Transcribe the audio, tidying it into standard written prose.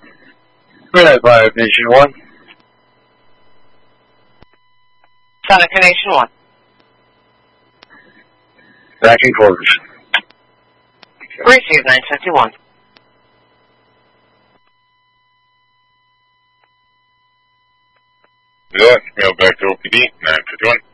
Red by Nation 1. Sonic Nation 1. Back in quarters. Receive 951. Good. Mail back to OPD, 951.